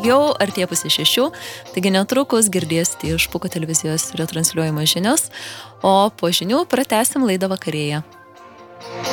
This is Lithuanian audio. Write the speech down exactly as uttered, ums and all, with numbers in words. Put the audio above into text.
Jau artėja pusė šešių, taigi netrukus girdėsite iš Puko televizijos retransliuojamos žinios, o po žinių pratęsim laidą vakarėje.